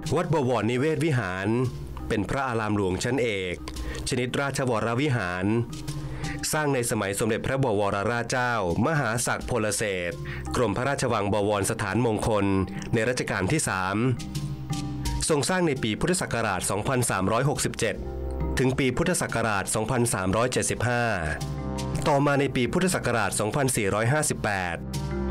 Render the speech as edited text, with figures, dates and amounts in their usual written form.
วัดบวรนิเวศวิหารเป็นพระอารามหลวงชั้นเอกชนิดราชวรวิหารสร้างในสมัยสมเด็จพระบวรราชเจ้ามหาศักดิ์พลเศษกรมพระราชวังบวรสถานมงคลในรัชกาลที่3ทรงสร้างในปีพุทธศักราช 2367 ถึงปีพุทธศักราช 2375 ต่อมาในปีพุทธศักราช 2458